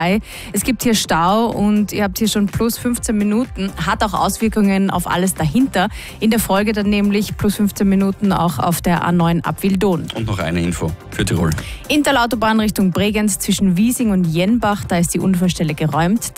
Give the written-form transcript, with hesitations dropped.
Es gibt hier Stau und ihr habt hier schon plus 15 Minuten. Hat auch Auswirkungen auf alles dahinter. In der Folge dann nämlich plus 15 Minuten auch auf der A9 ab Wildon. Und noch eine Info für Tirol. Interlautobahn Richtung Bregenz zwischen Wiesing und Jenbach, da ist die Unfallstelle geräumt.